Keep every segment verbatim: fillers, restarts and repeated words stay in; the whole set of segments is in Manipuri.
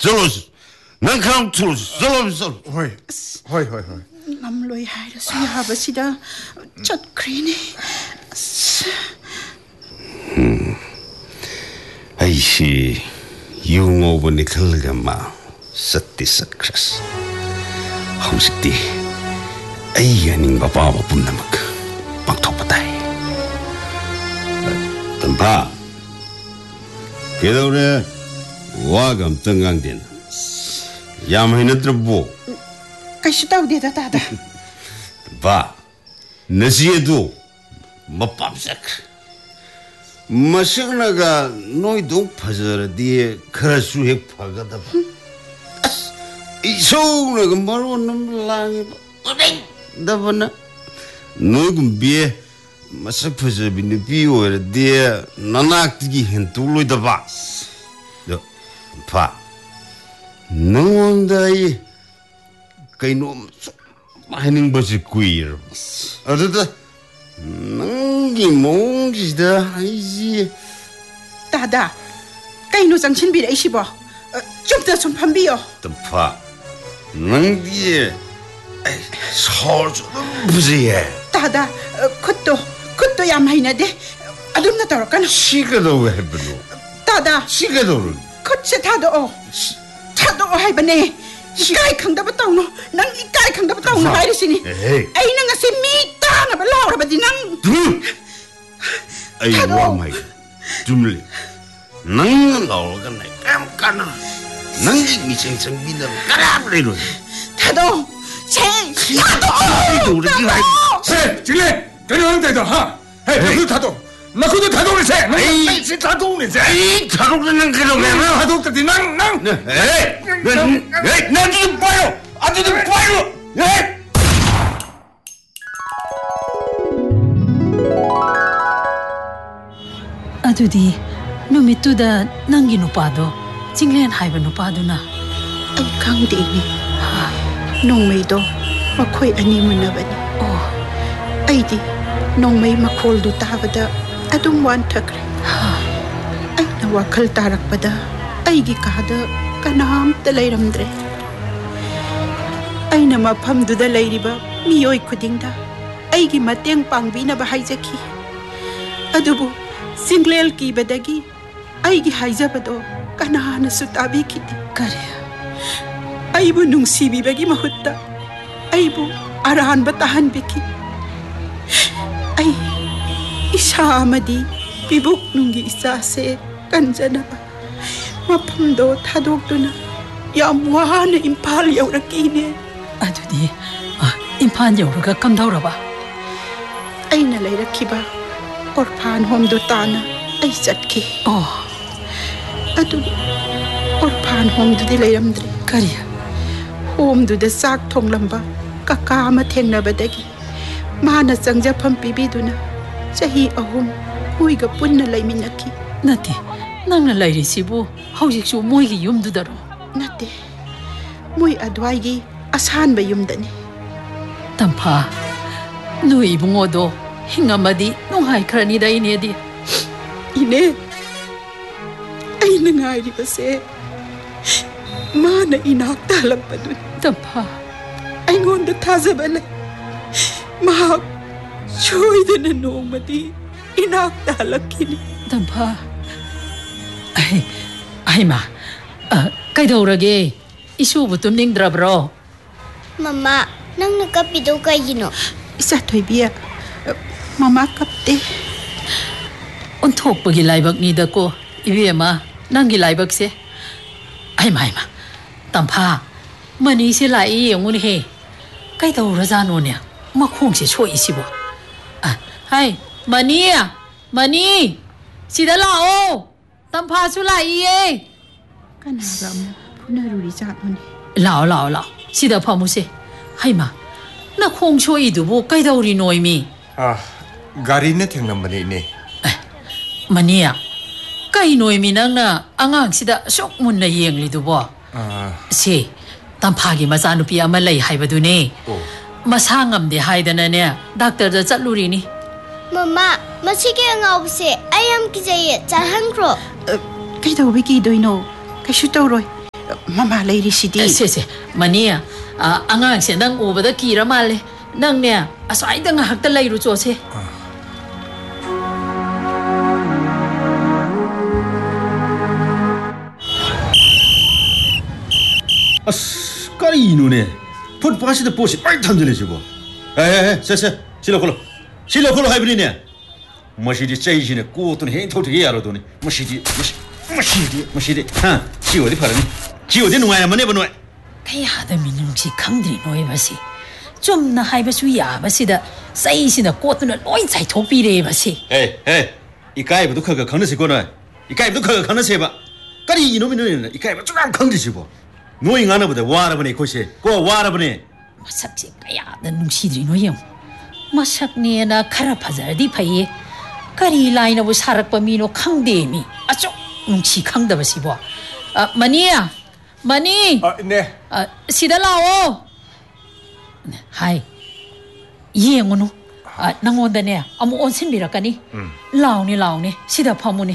Chalosi. Nang kham chalosi. Chalo chalo. Hoi. Hoi hoi hoi. Ngamloi hairasu yabasida chatkrine. Hmm. Aishi yung over ni kalgama sati sakras. Hausikti ay yaning babawa punamak pagtopatay. Tampa. Kedore wagam tengang din. Yamay na trabo. Kaysa daw di datada. Ba, nasiyedo mapapsak. Masak naga noy dong pazara di karasuhek pagada ba. Isog naga maro nam langi ba. Uday dabana. Noy gumbiye masak pazara bini biyo era di nanak tigi hentuloy da ba. Do, pa. Nangwangday kaino mahining basi queer. Adada nangi mongida haiji. Dada, kaino jangchin bira isibo. Chupta sum pambiyo. Tampa. Nangi sorjo buziye. Dada, kutto kutto yam hainade. Adum na torokan. Sigado hebno. Dada, sigado. kutse tado o. Tado o hay bane. Ikai khangda batawno. Nang ikai khangda batawno hayri sini. Ay nang asi mita na balaw ra badi nang. Ay wa mai. Jumli. Nang law ka na kam kana. Nang mi seng seng bina karab re ro. Tado. 제 타도. 세, 진래. 데려오는 데도 하. 해, 그 타도. 나 그도 타도를 세. 에이, 세 타도네 세. 에이, 타도는 그러네. 타도까지 낭 낭. 에이, 에이, 나 좀 봐요. 아주 좀 봐요. 에이. Adudi, numituda nangi nupado. Jinglen haiba nupaduna. Ay khangde ni. Nongmeido makhoi ani munabani. Oh, aidi nongmei makhol du tabada adum wan thakre. Ai na wakhal tarakpada aigi kahada kanam ta leiramdre. Ai na mafam du da leiriba miyoi khudingda aigi mateng pangbina ba haijaki. Adubu singlel ki badagi aigi haijabado kanahana sutabi kiti. kare. Aibu nungsibibagi mahutta aibu arahan batahan biki ai isa amadi bibuk nungi isa se kanjana ba mapamdo thadokduna yam wana impal yaurakine. Adudi, impal yauraga kamdauraba. Aina leirakhiba orphan home do tana ai chatki. Oh, adu orphan home do di leiramdre. kare. Home do the sak thong lamba kaka ma thengna badagi mana changja pham pibiduna chahi ahum huiga punna laiminaki. Nati, nangna lairisibu haujiksu moigi yumdudaro. Nate mui adwaigi asan ba yumdani. Tampa, nu ibungodo hingamadi nunghai kharani da inedi. Ine ai nangai ri base mana inak talapadu. Tampa, ai ngonda thazabale ma choidena nomadi inak talakini. Tampa. Ai, ai ma. Kaidaurage isubu tumningdrabro. Mama, nang nakapido kaino. Isa thoibia mama kapte. Onthokpagi laibak ni da ko ibema nangi laibak se. Ai ma ai ma. Tampa, mani se lai yonguni he. Kaidaura jano ne. Makhong se choi isibo. Ah, hai, mani ya. Mani. Sida lao. Tampa su lai ye. Kanaram punaruri jatmani. Lao lao lao. Sida phamuse. Hai ma. Na khong choi dubu kaidauri noimi. 아, 가리네 탱남바네. Mani ya. Kai noimi nangna angang sida sok munna yengli dubo. 아, Si, tampagi masanupi ama lay haibadune. Masangamde haidana doctor da chatluri ni. Mama, masige ngawse ayam kijaye charhankro. Kaidawbi ki doino. Kaishu tawroi. ꯃꯃꯥ ꯂꯩꯔꯤꯁꯤꯗꯤ ꯁꯦ ꯃꯅꯤ ꯑꯉꯥꯡꯁꯦ ꯅꯪ ꯎꯕꯗ ꯀꯤꯔ ꯃꯥꯜꯂꯦ ꯅꯪꯅꯦ ꯑꯁ꯭ꯋꯥꯏꯗ ꯉꯥꯏꯍꯥꯛꯇ ꯂꯩꯔꯨ ꯆꯣꯁꯦ ꯑꯁ ꯀꯔꯤꯅꯣꯅꯦ ꯐꯨꯠ ꯄꯥꯠꯁꯤꯗ ꯄꯣꯠꯁꯤ ꯂꯣꯏ ꯊꯝꯖꯤꯜꯂꯤꯁꯤꯕꯣ ꯑꯦ ꯑꯦ ꯁꯦ ꯁꯦ ꯁꯤ ꯂꯧꯈꯠꯂꯣ ꯁꯤ ꯂꯧꯈꯠꯂꯣ ꯍꯥꯏꯕꯅꯤꯅꯦ ꯃꯁꯤꯗꯤ ꯆꯩꯁꯤꯅ ꯀꯣꯠꯇꯨꯅ ꯍꯦꯛ ꯊꯧꯊꯒꯦ ꯌꯥꯔꯣꯏꯗꯧꯅꯤ ꯃꯁꯤꯗꯤ ꯃꯁꯤꯗꯤ ꯃꯁꯤꯗꯤ ꯍꯥ ꯁꯤ ꯑꯣꯏꯗꯤ ꯐꯔꯅꯤ ꯁꯤ ꯑꯣꯏꯗꯤ ꯅꯨꯡꯉꯥꯏꯔꯝꯃꯅꯦꯕ ꯅꯣꯏ ꯀꯌꯥꯗ ꯃꯤꯅꯨꯡꯁꯤ ꯈꯪꯗ꯭ꯔꯤꯅꯣꯏꯕꯁꯤ ꯆꯨꯝꯅ ꯍꯥꯏꯕꯁꯨ ꯌꯥꯕꯁꯤꯗ ꯆꯩꯁꯤꯅ ꯀꯣꯠꯇꯨꯅ ꯂꯣꯏ ꯆꯥꯏꯊꯣꯛꯄꯤꯔꯦꯕꯁꯤ ꯑꯦ ꯑꯦ ꯏꯀꯥꯏꯕꯗꯨ ꯈꯔ ꯈꯔ ꯈꯪꯅꯁꯤꯀꯣ ꯅꯣꯏ ꯏꯀꯥꯏꯕꯗꯨ ꯈꯔ ꯈꯔ ꯈꯪꯅꯁꯦꯕ ꯀꯔꯤꯒꯤꯅꯣ ꯅꯣꯏꯅ ꯏꯀꯥꯏꯕ ꯁꯨꯡꯌꯥꯝ ꯈꯪꯗ꯭ꯔꯤꯁꯤꯕꯣ ꯅꯣꯏ ꯉꯥꯡꯅꯕꯗ ꯋꯥꯔꯕꯅꯦ ꯑꯩꯈꯣꯏꯁꯦ ꯀꯣ ꯋꯥꯔꯕꯅꯦ ꯃꯁꯛꯁꯦ ꯀꯌꯥꯗ ꯅꯨꯡꯁꯤꯗ꯭ꯔꯤꯅꯣ ꯌꯦꯡꯉꯨ ꯃꯁꯛꯅꯦꯅ ꯈꯔ ꯐꯖꯔꯗꯤ ꯐꯩꯌꯦ ꯀꯔꯤ ꯂꯥꯏꯅꯕꯨ ꯁꯥꯔꯛꯄ ꯃꯤꯅꯣ ꯈꯪꯗꯦ ꯃꯤ ꯑꯆꯨꯛ ꯅꯨꯡꯁꯤ ꯈꯪꯗꯕꯁꯤꯕꯣ ꯃꯅꯤ ꯃꯅꯤ ꯅꯦ ꯁꯤꯗ ꯂꯥꯛꯑꯣ ꯍꯥꯏ ꯌꯦꯡꯉꯨꯅꯨ ꯅꯪꯉꯣꯟꯗꯅꯦ ꯑꯃꯨꯛ ꯑꯣꯟꯁꯤꯟꯕꯤꯔꯛꯀꯅꯤ ꯂꯥꯎꯅꯦ ꯂꯥꯎꯅꯦ ꯁꯤꯗ ꯐꯝꯃꯨꯅꯦ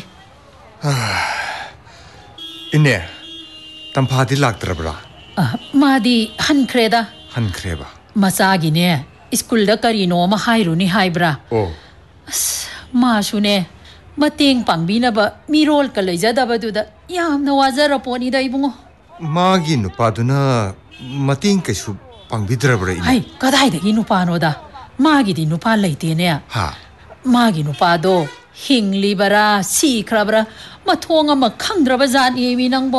ꯏꯅꯦ ꯇꯝꯐꯥꯗꯤ ꯂꯥꯛꯇ꯭ꯔꯕ꯭ꯔꯥ ꯃꯥꯗꯤ ꯍꯟꯈ꯭ꯔꯦꯗ ꯍꯟꯈ꯭ꯔꯦꯕ ꯃꯆꯥꯒꯤꯅꯦ ꯁ꯭ꯀꯨꯜꯗ ꯀꯔꯤꯅꯣ ꯑꯃ ꯍꯥꯏꯔꯨꯅꯤ ꯍꯥꯏꯕ꯭ꯔꯥ ꯑꯣ ꯑꯁ ꯃꯥꯁꯨꯅꯦ ꯃꯇꯦꯡ ꯄꯥꯡꯕꯤꯅꯕ ꯃꯤꯔꯣꯜꯀ ꯂꯩꯖꯗꯕꯗꯨꯗ ꯌꯥꯝꯅ ꯋꯥꯖꯔꯄꯣꯠꯅꯤꯗ ꯏꯕꯨꯡꯉꯣ ꯃꯥꯒꯤ ꯅꯨꯄꯥꯗꯨꯅ ꯃꯇꯦꯡ ꯀꯩꯁꯨ ꯄꯥꯡꯕꯤꯗ꯭ꯔꯕ꯭ꯔꯥ ꯏꯅꯦ ꯍꯥꯏ ꯀꯗꯥꯏꯗꯒꯤ ꯅꯨꯄꯥꯅꯣꯗ ꯃꯥꯒꯤꯗꯤ ꯅꯨꯄꯥ ꯂꯩꯇꯦꯅꯦ ꯍꯥ ꯃꯥꯒꯤ ꯅꯨꯄꯥꯗꯣ hinglibara sikrabra mathong ama khangdraba jat yemi nangbo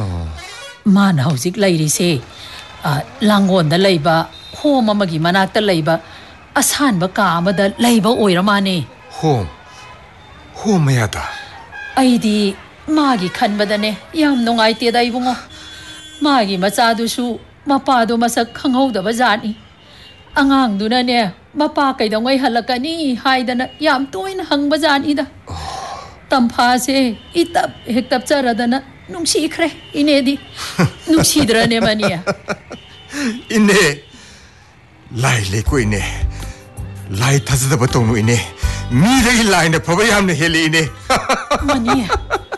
man hauzik lairi langon da leiba home amagi manakta leiba asanba ka amada leiba oiramane home home mayada aidi magi khanbadane yam nongaite da ibungo magi machadusu mapado masak khanghauda jatni angang duna ne mapa kaidongai halakani haidana yam toin hangba jani da tampa se itap hektap charadana nungsi khre inedi nungsi drane mania ine lai le ko ine lai thazada batonu ine mi dai lai na phaba yam ne heli ine mania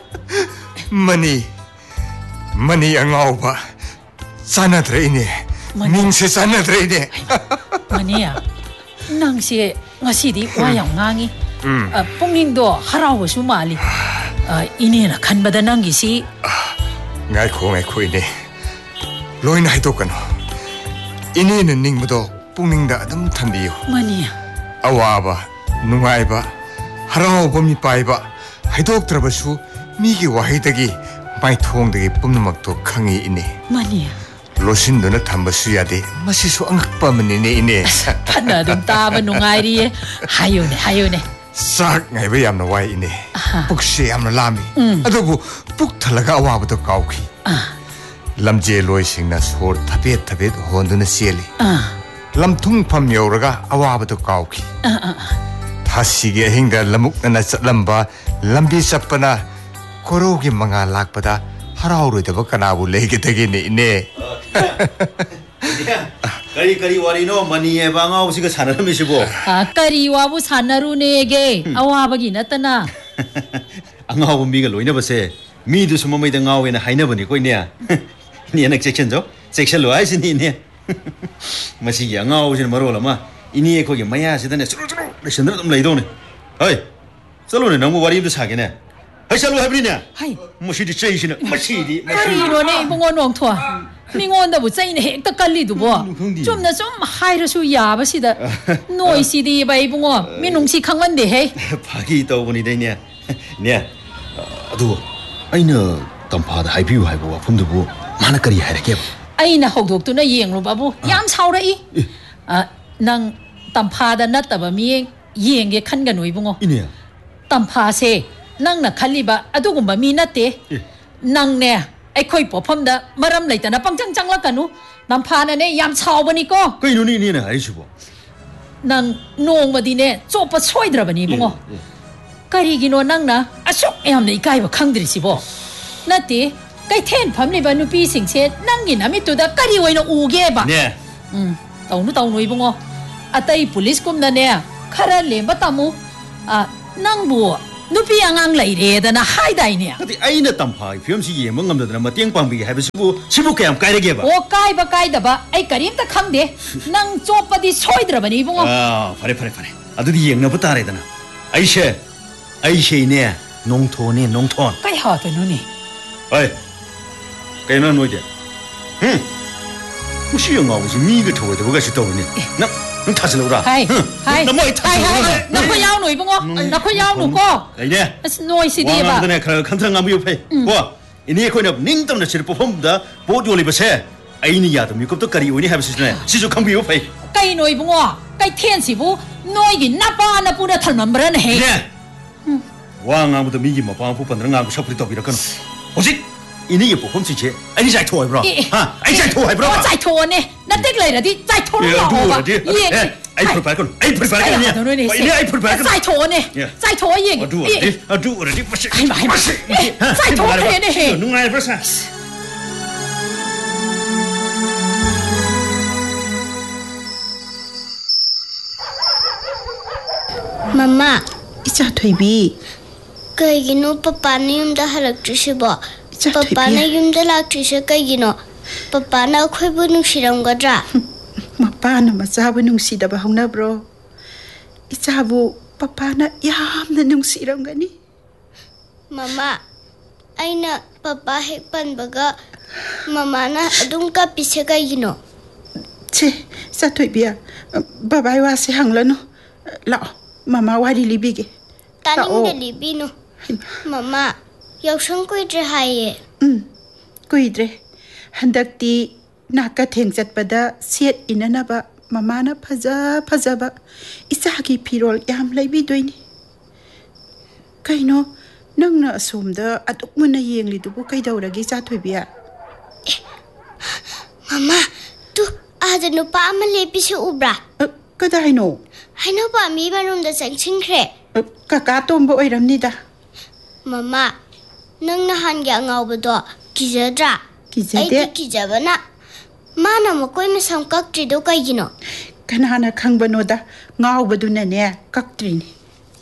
mani mani angau ba sana tre ine ning se sana tre ine mania nang se ngasi di wayang ngangi punging do haraw su mali ine na khanbada nang gi si ngai kho ngai kho ine loina hai to kano ine na ning bodo punging da adam thambiyo mania awaba nungai ba haraw ba mi pai ba hai dok traba su mi gi wahai dagi mai thong dagi pumnamak to khangi ine mania losin dona thamba su yade masi su angakpa manine ine phana dum ta ba nungai ri hayo ne hayo ne sak ngai ba yamna wai ine puk se yamna lami adubu puk thalaga awaba to kauki lamje loi singna sor thabet thabet honduna seli lamthung pham yoraga awaba to kauki thasi ge hinga lamuk na chatlamba lambi chapana korogi manga lakpada harauroi da kanabu lege tege ne ine kari kari wari no mani e bangau siga sanarami sibo kari wabu sanaru nege awabagi natana angau mi ga loina base mi du sumamai da ngau ena haina bani koi ne ni anak section jo section lo ai sini ne masi ya ngau sin marola ma ini e ko ge maya sidane suru suru le sandra dum lai do ne hai chalo ne nang wari du sa ge ne hai chalo habri ne hai masi di chei sin masi di kari ro ne bungo nong thwa mingon da bu chai ne hek ta kalli du bo chum na chum haira su ya ba si da noi si di bai bungo minung si khangwan de he phagi to bani dai ne ne adu aina tampa da hai biu hai bo phum du bu mana kari hai ra ke aina hokdok tu na yeng ro babu yam saura i nang tampa da nat ta ba mi yeng ge khan ga noi bungo ine tampa se nang na khali ba adu gumba mi na te nang ne ai khoi pofam da maram lai ta na pangchang chang la kanu tampa na ne yam chau bani ko kai no ni ni na hai chu bo nang nong ma di ne chopa soidra bani bungo kari gi no nang na asok yam nei kai ba khangdri si bo nati kai then pham le ba nu pi sing che nang gi na mi tu da kari wai no u ge ba ne um tau nu tau noi bungo atai police kum na ne khara le ba tamu a nang bu nupi angang lai re da na hai dai ne ati aina tamphai film si yem ngam da ma tiang pangbi ha sibu sibu kayam kai rege ba o kai ba kai da ba ai karim ta khang de nang chop di soidra bani bungo ah pare pare pare adu di yeng na ba tare da na ai she ai she ne nong tho ne nong thon kai ha ta nu ni ai kai na no je hm mushi yong ngao si mi ge tho de ba ga si to ne na nang tha selo ra hai hai na moi tha hai hai na ko yaw noi bungo na ko yaw nu ko ai ne as noi si di ba wa ne khra kham thang ngam yu phai ko ini ko na ning tam na sir perform da bo do li ba se ai ni ya to mi ko to kari oi ni ha ba si ne si su kham yu phai kai noi bungo kai thiên si bu noi gi na pa na pu na thal mam bra na he ne wa ngam bu to mi gi ma pa pu pan ngam ko shop ri to bi ra kan hoji ini ye perform si che ai ni sai thoi bro ha ai sai thoi bro sai thoi ne na tek lai ra di sai thoi lo ba ye ai prepare kan ai prepare kan ne ini ai prepare kan sai thoi ne sai thoi ye adu adu adu adu pas ai mai sai thoi ne he nu ngai bro sa Mama icha thoi bi kai gino papa ne yum da halak trise bo papa ne yum da lak trise kai gino papa na khoi bu nu siram ga dra mapa na macha bu nung si da ba hong na bro icha bu papa na yam na nung si ram ga ni Mama aina papa he pan baga mama na adum ka pise kai gino che sa thoi bi ba bai wa se hang la no la mama wa di li bi ge taning de li bi no Mama yaw sang koi dre hai um koi dre handak ti na ka theng chat pada set inana ba mama na phaja phaja ba isa gi phirol yam lai bi doi ni kaino nang na som da atuk mun na yeng li du bu kai daw ra gi cha thoi bia Mama tu ada no pa ma le pi se ubra ka dai no hai no pa mi ba rum da sang ching khre ka ka tom bo oi ram ni da Mama nang na han ga ngau ba do ki ja dra ki ja de ki ja ba na ma na ma koi ma sam kak tri do kai gino kana na khang ba no da ngau ba du na ne kak tri ni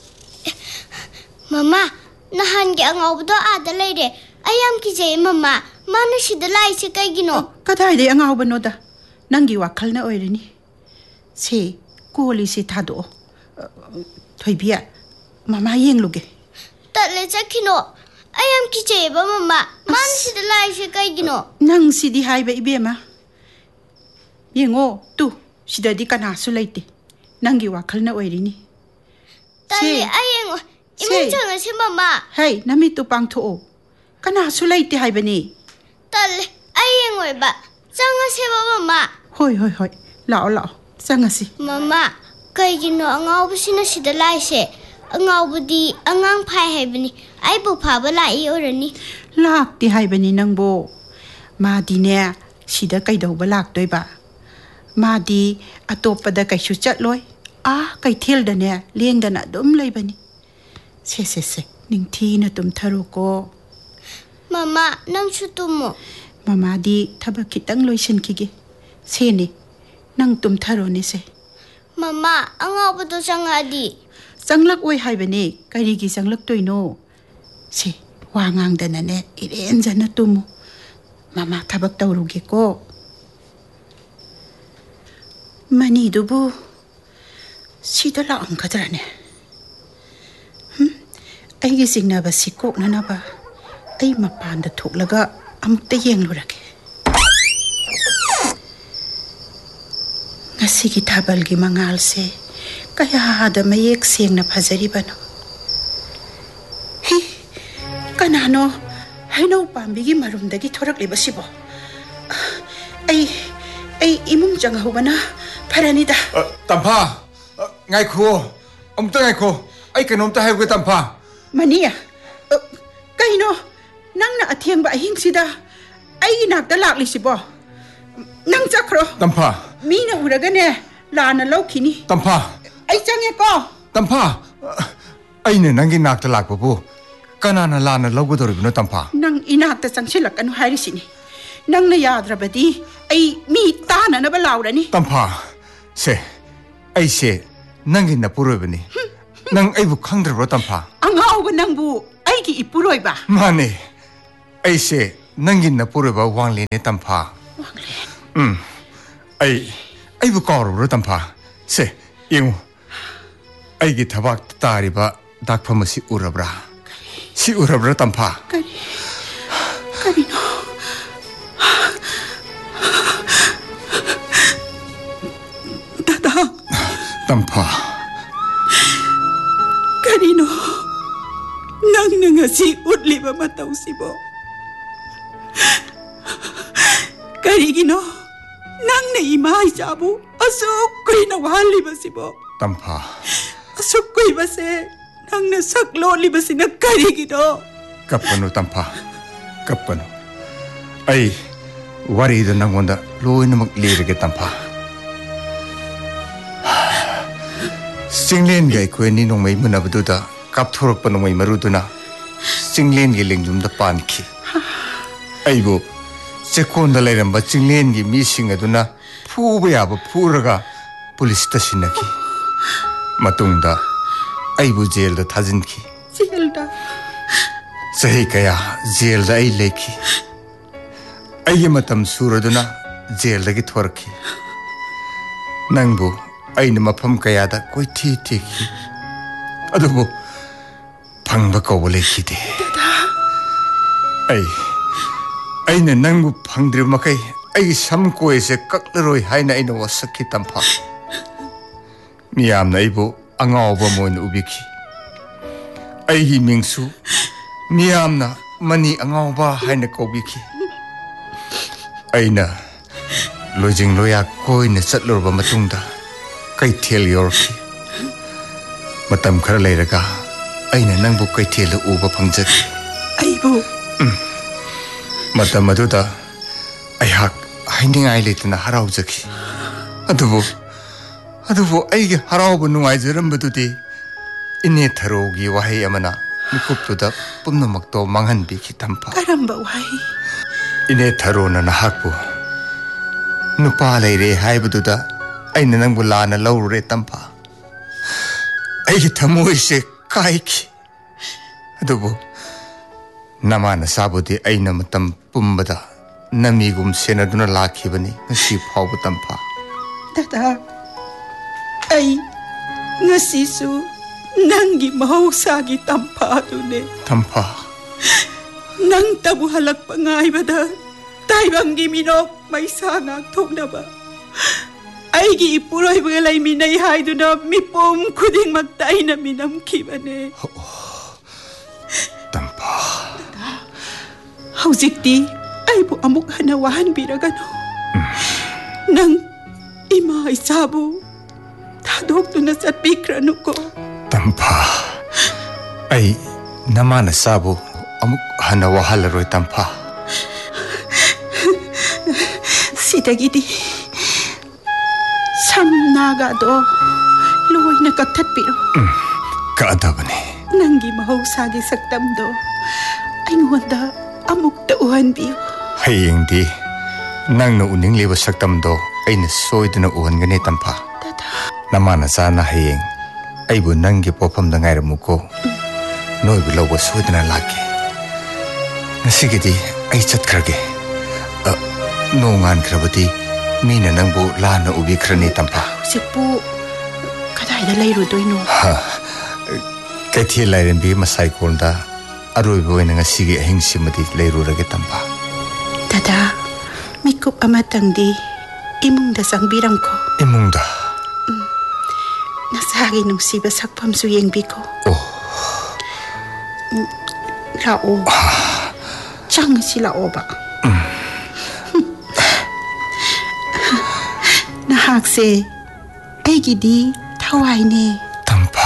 Mama na han ga ngau ba do a da lai de ayam ki je mama ma na si da lai se kai gino ka dai de ngau ba no da nang gi wa khal na oi ri ni se ko li se tha do thoi bia mama yeng lu ge Tale chakino ayam ki je ba mama man si da lai se kai gino nang si di hai ba ibe ma yengo tu si da di kana su laite nang gi wa khal na oi ri ni Tale ayeng imong chang se mama hai nami tu pang tho kana su laite hai ba ni Tale ayeng oi ba chang se ba mama hoi hoi hoi lao lao sang si Mama kai gino angau bu si na si da lai se angau bu di angang phai hai bani ai bu pha ba lai orani lak ti hai ba ni nang bo ma di ne si da kai do ba lak doi ba ma di atop pa da kai su chat loi a kai thel da ne leng da na dum lai ba ni se se se ning thi na tum tharu ko Mama nang chu tumo mama di thaba kitang loi sin ki ge se ni nang tum tharo ni se Mama angau bu do chang adi changlak oi hai ba ni kari gi changlak toi no se wa ngang da na ne iren jana tumu mama thabak tawru ge ko mani dubu sida la ang kadra ne hm ai gi singna ba sikok na na ba ai mapan da thok laga amuk ta yeng lu rake ngasi gi thabal gi mangal se kaya da mayek seng na phajari bano hi kanano haino pambi gi marum da gi thorak le basibo ai ai imung jang ho bana pharani da Tampha ngai kho amta ngai kho ai kanom ta hai ge Tampha mania kaino nang na athiang ba hing sida ai nak da lak li sibo nang chakro Tampha mi na uraga ne la na laukhini Tampha ai change ko Tampha ai ne nangi nak ta lak bu kana na la na logo dor bino Tampha nang ina ta changsilak anu hairi sini nang na yadrabadi ai mi ta na na balawrani Tampha se ai se nangi na puro bini nang ai bu khangdra tampa angau ba nang bu ai ki ipuroi ba mane ai se nangin na pure ba wangle ne tampa wangle um ai ai bu kor ro tampa se yeng ai gi thabak tari ba dak phamasi urabra si urabra tampa kari kari no dada tampa kari no nang nang si utli ba mataw si bo kari gino nang na imay sabu asuk ko'y nawali ba si bo tampa asuk ko'y ba si nang nasaklo li ba si nagkari gino kapano tampa kapano ai wari da nang wanda loy na maglirige tampa singlen gai ko ni nong mai munabdu da kap thorok pa nong mai maruduna singlen gi lengjum da panki ai bo sekon da leram ba singlen gi mi sing aduna phuba ya ba phuraga police station ki matung da ai bu jail da thajin ki jail da sahi kaya jail da ai leki ai matam suraduna jail da gi thorki nangbu ai na mafam kaya da koi thi thi ki adubu phangba ko bole ki de ai ai na nangbu phangdri makai ai sam koi se kaklaroi haina ai no wasakhi tampa miyam na ibu angau ba moin ubiki ai hi mingsu miyam na mani angau ba haina ko biki ai na lojing loya koi na chatlor ba matungda kai thel yorki matam khara leiraga aina nangbu kai thel uba phangjaki aibu matam aduda ai hak haindingai letna haraujaki adubu adubu ai ge haraubu nungai jarambadudi ine tharogi wahai amana mikuptuda pumnamakto manghan bi ki tampa karamba wahai ine tharona na hakbu nupa leire haibaduda aina nangbu lana laurure tampa ai thamoi se kai ki adubu namana sabudi aina matam pumbada namigum senaduna lakhibani ngasi phawbu tampa dada ai ngasi su nangi mahausa gi tampa dune tampa nang tabu halak pangai bada taibang gi minok mai sa ngak thokna ba ai gi ipuroi ba lai mi nei hai du na mi pom khuding mak tai na mi nam ki bane tampa haujikti ai bu amuk hana wahan biraga no nang ima isabu thadok tu na sat pikranu ko tampa ai namana sabu amuk hana wahalaroi tampa sidagidi samnaga do loina kaktat piro ka adabani nangi mahausa gi saktam do aingonda amuk ta uhan biyo hayeng di nang no uning leba saktam do aina soidana uhan gane tampa namana sana hayeng aibu nangi popam da ngaira muko noi bi lobo soidana lake nasigidi ai chatkrage no ngan krabati mina nangbu lana ubi khrani tampa sikpu kadai da leiru doino ha kathi lairen bi masai kolda aroi boina ngasigi ahing simadi leiru rage tampa dada mikup amatangdi imungda sangbiram ko imungda nasagi nungsiba sakpam su yengbi ko oh rao chang sila oba nahakse aigidi thawai ne